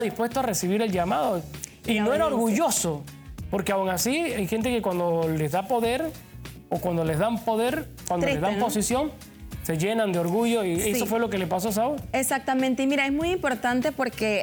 dispuesto a recibir el llamado. Y no era orgulloso, porque aún así hay gente que cuando les da poder, o cuando les dan poder, cuando les dan posición, se llenan de orgullo y eso fue lo que le pasó a Saúl. Exactamente. Y mira, es muy importante porque